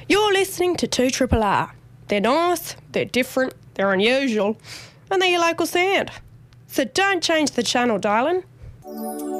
You're listening to 2RRR. They're nice, they're different, they're unusual, and they're your local sound. So don't change the channel, darling.